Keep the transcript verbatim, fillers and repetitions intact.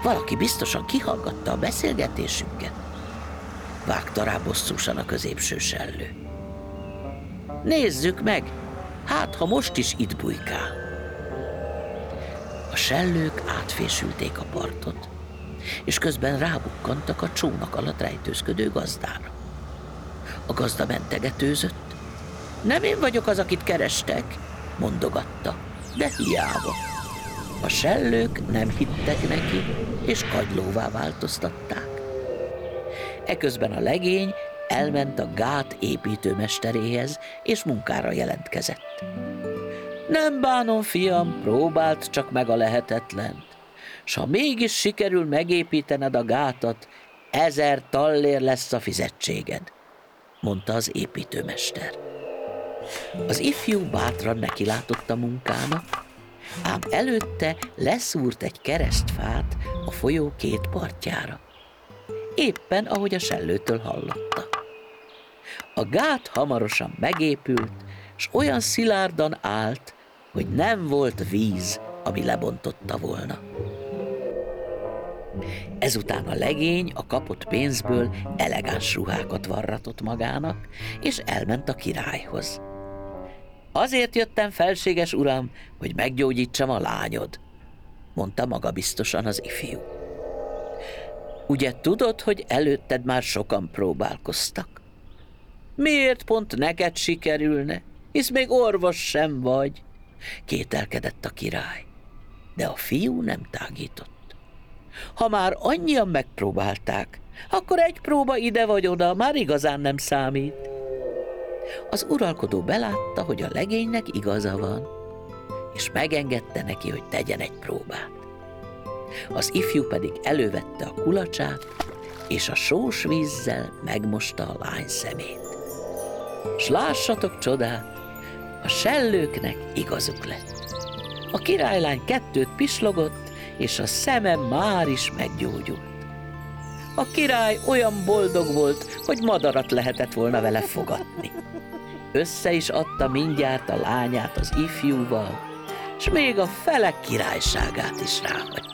Valaki biztosan kihallgatta a beszélgetésünket. Vágta rá bosszúsan a középső sellő. Nézzük meg, hát ha most is itt bujkál. A sellők átfésülték a partot, és közben rábukkantak a csónak alatt rejtőzködő gazdára. A gazda mentegetőzött. Nem én vagyok az, akit kerestek, mondogatta, de hiába. A sellők nem hittek neki, és kagylóvá változtatták. Eközben a legény elment a gát építőmesteréhez, és munkára jelentkezett. Nem bánom, fiam, próbáld csak meg a lehetetlent, s ha mégis sikerül megépítened a gátat, ezer tallér lesz a fizetséged, mondta az építőmester. Az ifjú bátran nekilátott a munkának, ám előtte leszúrt egy keresztfát a folyó két partjára, éppen ahogy a sellőtől hallotta. A gát hamarosan megépült, s olyan szilárdan állt, hogy nem volt víz, ami lebontotta volna. Ezután a legény a kapott pénzből elegáns ruhákat varratott magának, és elment a királyhoz. Azért jöttem, felséges uram, hogy meggyógyítsam a lányod, mondta magabiztosan az ifjú. Ugye tudod, hogy előtted már sokan próbálkoztak? Miért pont neked sikerülne, hisz még orvos sem vagy? Kételkedett a király, de a fiú nem tágított. Ha már annyian megpróbálták, akkor egy próba ide vagy oda már igazán nem számít. Az uralkodó belátta, hogy a legénynek igaza van, és megengedte neki, hogy tegyen egy próbát. Az ifjú pedig elővette a kulacsát, és a sós vízzel megmosta a lány szemét. S lássatok csodát, a sellőknek igazuk lett. A királylány kettőt pislogott, és a szeme már is meggyógyult. A király olyan boldog volt, hogy madarat lehetett volna vele fogatni. Össze is adta mindjárt a lányát az ifjúval, s még a fele királyságát is ráhagyta.